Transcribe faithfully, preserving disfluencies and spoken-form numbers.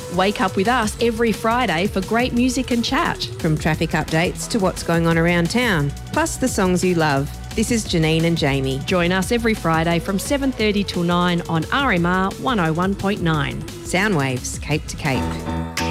Wake up with us every Friday for great music and chat. From traffic updates to what's going on around town, plus the songs you love. This is Janine and Jamie. Join us every Friday from seven thirty till nine on R M R one oh one point nine. Soundwaves, Cape to Cape.